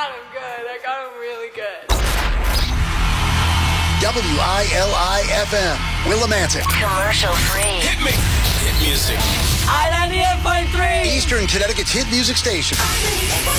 got him good. I got him really good. WILI-FM, Willimantic. Commercial free. Hit me. Hit music. I 98.3. Eastern Connecticut's hit music station.